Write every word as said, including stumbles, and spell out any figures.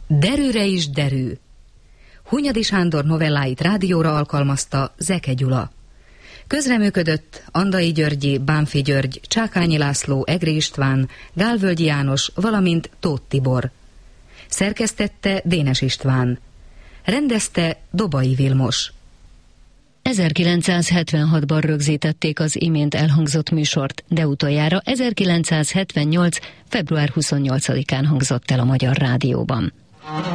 Derűre is derű. Hunyadi Sándor novelláit rádióra alkalmazta Zeke Gyula. Közreműködött Andai Györgyi, Bánfi György, Csákányi László, Egri István, Gálvölgyi János, valamint Tóth Tibor. Szerkesztette Dénes István. Rendezte Dobai Vilmos. ezerkilencszázhetvenhatban rögzítették az imént elhangzott műsort, de utoljára ezerkilencszázhetvennyolc. február huszonnyolcadikán hangzott el a Magyar Rádióban.